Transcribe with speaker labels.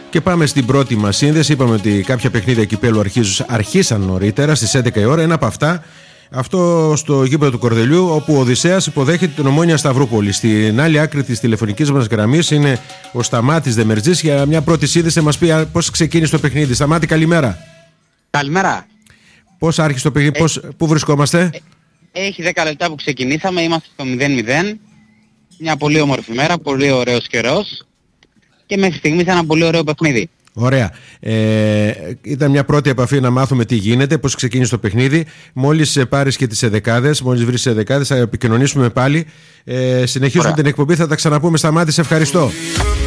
Speaker 1: Και πάμε στην πρώτη μας σύνδεση. Είπαμε ότι κάποια παιχνίδια κυπέλλου αρχίσαν νωρίτερα στις 11 η ώρα. Ένα από αυτά, αυτό στο γήπεδο του Κορδελιού, όπου ο Οδυσσέας υποδέχεται την Ομόνοια Σταυρούπολη. Στην άλλη άκρη της τηλεφωνικής μας γραμμής είναι ο Σταμάτης Δεμερτζής για μια πρώτη σύνδεση. Θα μας πει πώς ξεκίνησε το παιχνίδι. Σταμάτη, καλημέρα.
Speaker 2: Καλημέρα.
Speaker 1: Πώς άρχισε το παιχνίδι, πού βρισκόμαστε?
Speaker 2: Έχει 10 λεπτά που ξεκινήσαμε, είμαστε στο 0-0. Μια πολύ όμορφη μέρα, πολύ ωραίος καιρός και μέχρι στιγμής ένα πολύ ωραίο παιχνίδι.
Speaker 1: Ωραία. Ήταν μια πρώτη επαφή να μάθουμε τι γίνεται, πώς ξεκίνησε το παιχνίδι. Μόλις πάρεις και τις εδεκάδες, μόλις βρεις τις εδεκάδες, θα επικοινωνήσουμε πάλι. Συνεχίζουμε την εκπομπή, θα τα ξαναπούμε. Σταμάτη, σε ευχαριστώ.